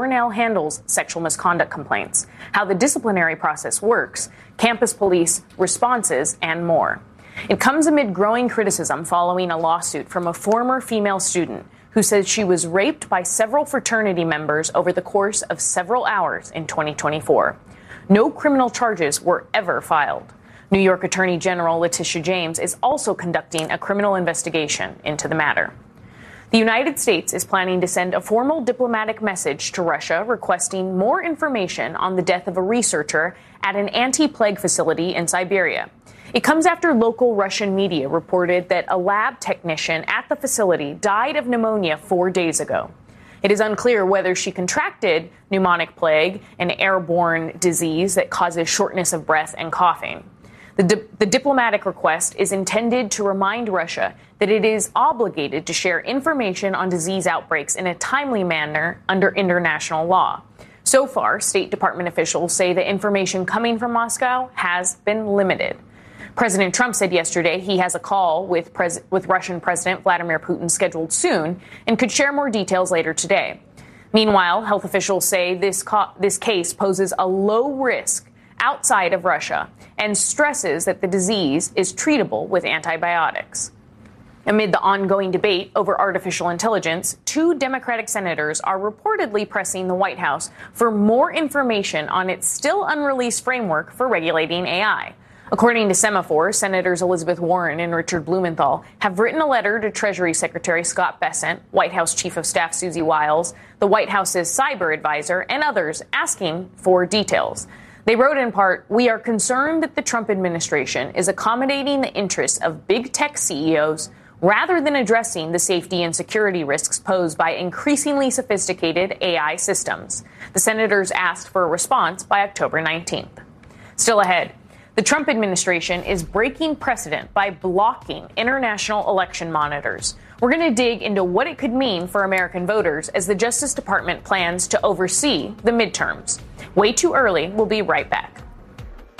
Cornell handles sexual misconduct complaints, how the disciplinary process works, campus police responses, and more. It comes amid growing criticism following a lawsuit from a former female student who says she was raped by several fraternity members over the course of several hours in 2024. No criminal charges were ever filed. New York Attorney General Letitia James is also conducting a criminal investigation into the matter. The United States is planning to send a formal diplomatic message to Russia requesting more information on the death of a researcher at an anti-plague facility in Siberia. It comes after local Russian media reported that a lab technician at the facility died of pneumonia 4 days ago. It is unclear whether she contracted pneumonic plague, an airborne disease that causes shortness of breath and coughing. The diplomatic request is intended to remind Russia that it is obligated to share information on disease outbreaks in a timely manner under international law. So far, State Department officials say the information coming from Moscow has been limited. President Trump said yesterday he has a call with Russian President Vladimir Putin scheduled soon and could share more details later today. Meanwhile, health officials say this case poses a low risk outside of Russia and stresses that the disease is treatable with antibiotics. Amid the ongoing debate over artificial intelligence, 2 Democratic senators are reportedly pressing the White House for more information on its still unreleased framework for regulating AI. According to Semaphore, Senators Elizabeth Warren and Richard Blumenthal have written a letter to Treasury Secretary Scott Bessent, White House Chief of Staff Susie Wiles, the White House's cyber advisor, and others asking for details. They wrote in part, "We are concerned that the Trump administration is accommodating the interests of big tech CEOs rather than addressing the safety and security risks posed by increasingly sophisticated AI systems." The senators asked for a response by October 19th. Still ahead, the Trump administration is breaking precedent by blocking international election monitors. We're going to dig into what it could mean for American voters as the Justice Department plans to oversee the midterms. Way too early. We'll be right back.